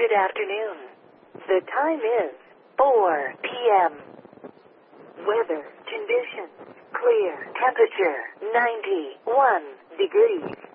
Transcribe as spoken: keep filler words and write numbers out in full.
Good afternoon. The time is four p m Weather conditions clear. Temperature ninety-one degrees.